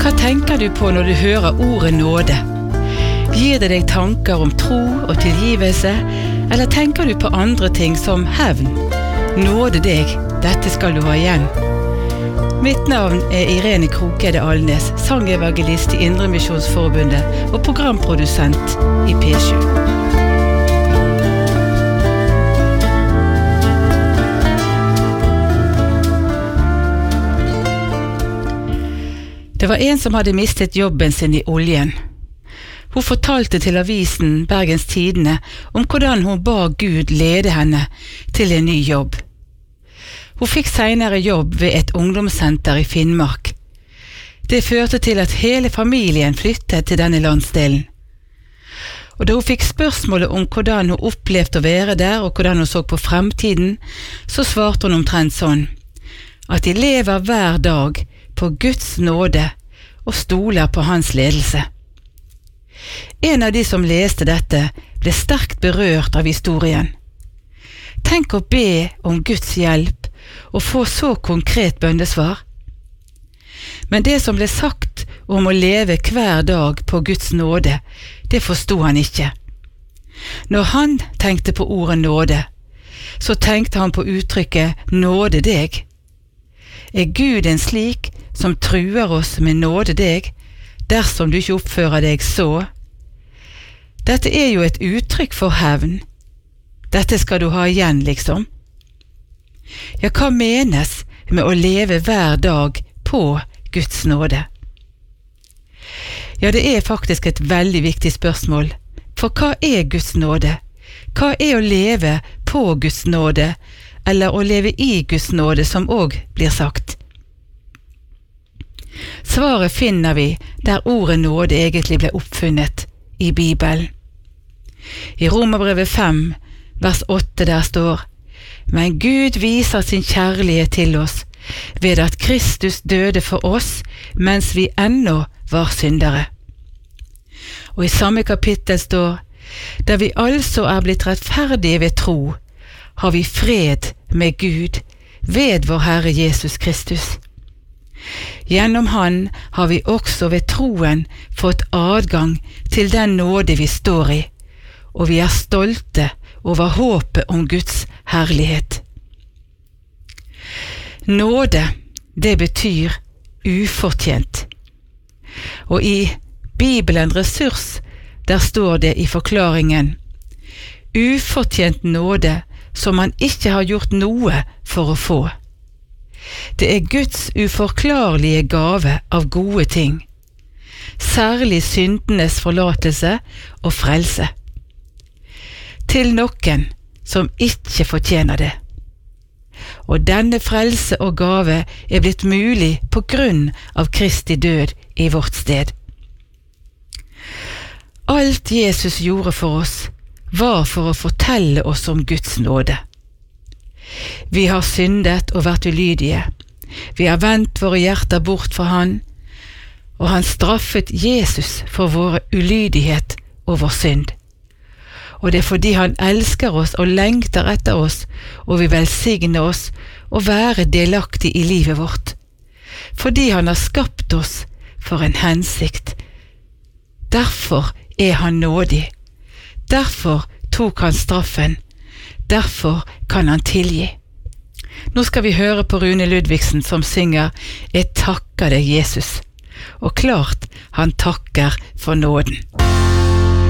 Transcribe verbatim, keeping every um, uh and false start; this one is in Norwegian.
Hva tenker du på når du hører ordet nåde? Gir det deg tanker om tro og tilgivelse, eller tenker du på andre ting som hevn? Nåde deg, dette skal du ha igjen. Mitt navn er Irene Krokede Alnes, sangevangelist i Indremisjonsforbundet og programprodusent i P sju. Det var en som hadde mistet jobben sin i oljen. Hun fortalte til avisen Bergens Tidende om hvordan hun ba Gud lede henne til en ny jobb. Hun fikk senere jobb ved et ungdomssenter i Finnmark. Det førte til at hele familien flyttet til denne landsdelen. Og da hun fikk spørsmålet om hvordan hun opplevde å være der og hvordan hun så på fremtiden, så svarte hun omtrent sånn, at de lever hver dag på Guds nåde og stoler på hans ledelse. En av de som leste dette ble sterkt berørt av historien. Tenk å be om Guds hjelp og få så konkret bønnesvar. Men det som ble sagt om å leve hver dag på Guds nåde, det forstod han ikke. Når han tenkte på ordet nåde, så tenkte han på uttrykket nåde deg. Er Gud en slik som truer oss med nåde deg, dersom du ikke oppfører deg så? Dette er jo et uttrykk for hevn. Dette skal du ha igjen, liksom. Ja, hva menes med å leve hver dag på Guds nåde? Ja, det er faktisk et veldig viktig spørsmål. For hva er Guds nåde? Hva er å leve på Guds nåde, eller å leve i Guds nåde, som også blir sagt? Svaret finner vi der ordet nåde egentlig ble oppfunnet i Bibelen. I Romerbrevet fem, vers åtte, der står: Men Gud viser sin kjærlighet til oss ved at Kristus døde for oss mens vi ennå var syndere. Og i samme kapittel står: Da vi altså er blitt rettferdige ved tro, har vi fred med Gud ved vår Herre Jesus Kristus. Gjennom han har vi også ved troen fått adgang til den nåde vi står i, og vi er stolte over håpet om Guds herlighet. Nåde, det betyr ufortjent. Og i Bibelen Ressurs, der står det i forklaringen: ufortjent nåde som man ikke har gjort noe for å få. Det er Guds uforklarlige gave av gode ting, særlig syndenes forlatelse og frelse, til noen som ikke fortjener det. Og denne frelse og gave er blitt mulig på grunn av Kristi død i vårt sted. Alt Jesus gjorde for oss, var for å fortelle oss om Guds nåde. Vi har syndet og vært ulydige. Vi har vendt våre hjerter bort fra han, og han straffet Jesus for vår ulydighet og vår synd. Og det er fordi han elsker oss og lengter etter oss, og vil velsigne oss og være delaktig i livet vårt. Fordi han har skapt oss for en hensikt. Derfor er han nådig. Derfor tok han straffen. Derfor kan han tilgi. Nå skal vi høre på Rune Ludvigsen som synger «Jeg takker deg, Jesus». Og klart han takker for nåden.